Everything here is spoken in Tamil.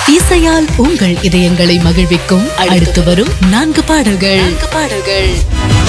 இசையால் உங்கள் இதயங்களை மகிழ்விக்கும் அடுத்து வரும் 4 பாடல்கள்.